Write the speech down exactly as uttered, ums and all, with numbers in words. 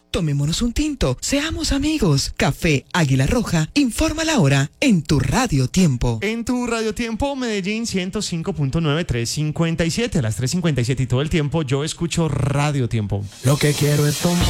Tomémonos un tinto, seamos amigos. Café Águila Roja, informa la hora en tu Radio Tiempo. En tu Radio Tiempo, Medellín ciento cinco punto nueve, tres cincuenta y siete, a las tres cincuenta y siete y todo el tiempo yo escucho Radio Tiempo. Lo que quiero es tomar.